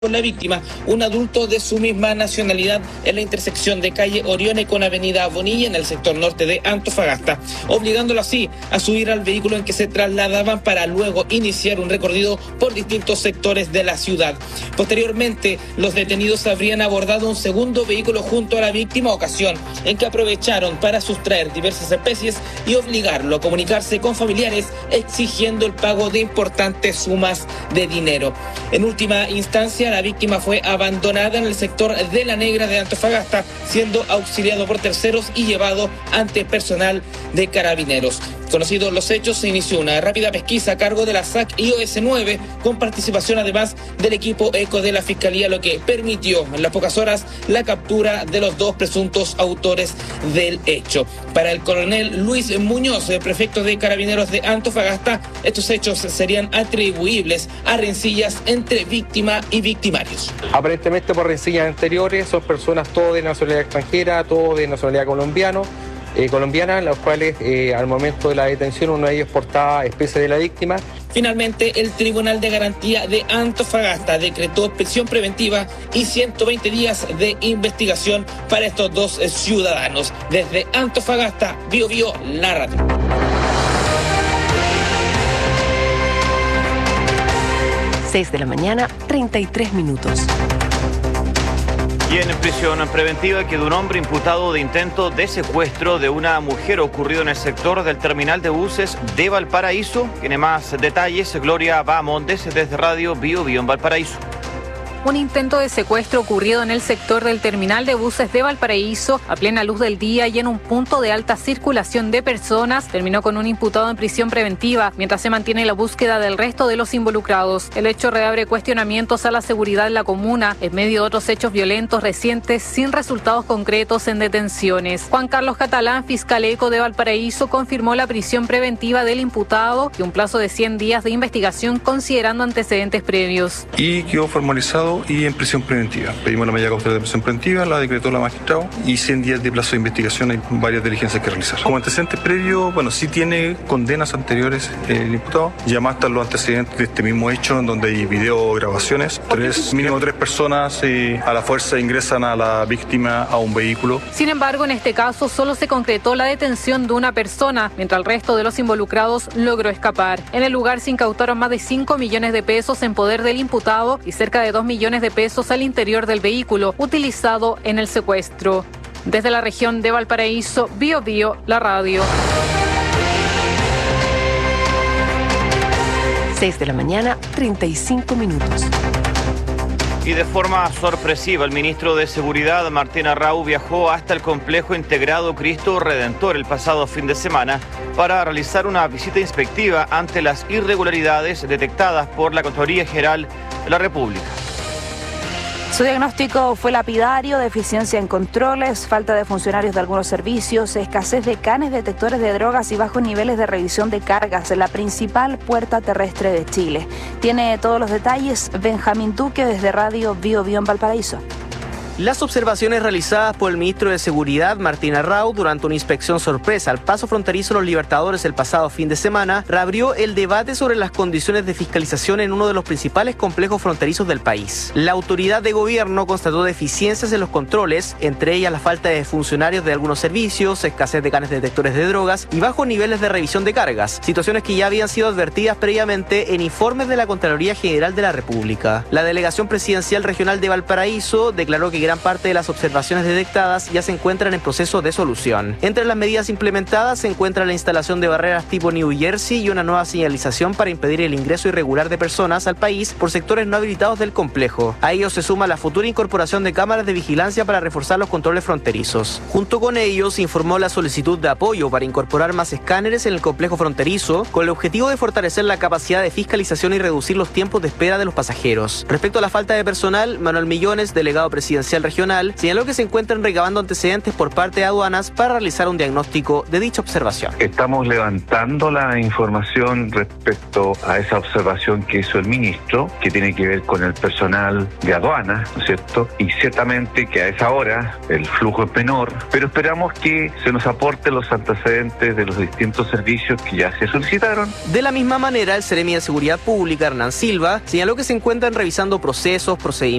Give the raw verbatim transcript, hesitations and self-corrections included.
con la víctima, un adulto de su misma nacionalidad, en la intersección de calle Orione con avenida Bonilla en el sector norte de Antofagasta, obligándolo así a subir al vehículo en que se trasladaban para luego iniciar un recorrido por distintos sectores de la ciudad. Posteriormente, los detenidos habrían abordado un segundo vehículo junto a la víctima, ocasión en que aprovecharon para sustraer diversas especies y obligarlo a comunicarse con familiares exigiendo el pago de importantes sumas de dinero. En última instancia, la víctima fue abandonada en el sector de La Negra de Antofagasta, siendo auxiliado por terceros y llevado ante personal de carabineros. Conocidos los hechos, se inició una rápida pesquisa a cargo de la S A C I O S nueve, con participación además del equipo ECO de la Fiscalía, lo que permitió en las pocas horas la captura de los dos presuntos autores del hecho. Para el coronel Luis Muñoz, el prefecto de Carabineros de Antofagasta, estos hechos serían atribuibles a rencillas entre víctima y victimarios. Aparentemente por rencillas anteriores, son personas todos de nacionalidad extranjera, todos de nacionalidad colombiano. Eh, colombiana, los cuales eh, al momento de la detención uno de ellos portaba especies de la víctima. Finalmente, el Tribunal de Garantía de Antofagasta decretó prisión preventiva y ciento veinte días de investigación para estos dos ciudadanos. Desde Antofagasta, Bio Bio, la radio. seis de la mañana, treinta y tres minutos. Y en prisión preventiva quedó un hombre imputado de intento de secuestro de una mujer ocurrido en el sector del terminal de buses de Valparaíso. Tiene más detalles Gloria Bahamondes desde Radio Bio Bio en Valparaíso. Un intento de secuestro ocurrido en el sector del terminal de buses de Valparaíso a plena luz del día y en un punto de alta circulación de personas terminó con un imputado en prisión preventiva mientras se mantiene la búsqueda del resto de los involucrados. El hecho reabre cuestionamientos a la seguridad en la comuna en medio de otros hechos violentos recientes sin resultados concretos en detenciones. Juan Carlos Catalán, fiscal ECO de Valparaíso, confirmó la prisión preventiva del imputado y un plazo de cien días de investigación considerando antecedentes previos. Y quedó formalizado y en prisión preventiva. Pedimos la medida cautelar de prisión preventiva, la decretó la magistrado y cien días de plazo de investigación. Hay varias diligencias que realizar. Como antecedentes previos, bueno, sí tiene condenas anteriores el imputado. Ya más están los antecedentes de este mismo hecho, en donde hay videograbaciones. Tres, mínimo tres personas eh, a la fuerza ingresan a la víctima a un vehículo. Sin embargo, en este caso solo se concretó la detención de una persona, mientras el resto de los involucrados logró escapar. En el lugar se incautaron más de cinco millones de pesos en poder del imputado y cerca de dos millones de pesos al interior del vehículo utilizado en el secuestro. Desde la región de Valparaíso, Bio Bio, la radio. seis de la mañana, treinta y cinco minutos. Y de forma sorpresiva, el ministro de Seguridad, Martín Arrau, viajó hasta el complejo integrado Cristo Redentor el pasado fin de semana para realizar una visita inspectiva ante las irregularidades detectadas por la Contraloría General de la República. Su diagnóstico fue lapidario: deficiencia en controles, falta de funcionarios de algunos servicios, escasez de canes detectores de drogas y bajos niveles de revisión de cargas en la principal puerta terrestre de Chile. Tiene todos los detalles Benjamín Duque desde Radio Bio Bio en Valparaíso. Las observaciones realizadas por el ministro de Seguridad, Martín Arrau, durante una inspección sorpresa al paso fronterizo Los Libertadores el pasado fin de semana, reabrió el debate sobre las condiciones de fiscalización en uno de los principales complejos fronterizos del país. La autoridad de gobierno constató deficiencias en los controles, entre ellas la falta de funcionarios de algunos servicios, escasez de canes detectores de drogas y bajos niveles de revisión de cargas, situaciones que ya habían sido advertidas previamente en informes de la Contraloría General de la República. La Delegación Presidencial Regional de Valparaíso declaró que gran parte de las observaciones detectadas ya se encuentran en proceso de solución. Entre las medidas implementadas se encuentra la instalación de barreras tipo New Jersey y una nueva señalización para impedir el ingreso irregular de personas al país por sectores no habilitados del complejo. A ello se suma la futura incorporación de cámaras de vigilancia para reforzar los controles fronterizos. Junto con ello se informó la solicitud de apoyo para incorporar más escáneres en el complejo fronterizo con el objetivo de fortalecer la capacidad de fiscalización y reducir los tiempos de espera de los pasajeros. Respecto a la falta de personal, Manuel Millones, delegado presidencial Policial Regional, señaló que se encuentran recabando antecedentes por parte de aduanas para realizar un diagnóstico de dicha observación. Estamos levantando la información respecto a esa observación que hizo el ministro, que tiene que ver con el personal de aduanas, ¿no es cierto? Y ciertamente que a esa hora el flujo es menor, pero esperamos que se nos aporten los antecedentes de los distintos servicios que ya se solicitaron. De la misma manera, el Seremi de Seguridad Pública, Hernán Silva, señaló que se encuentran revisando procesos, procedimientos,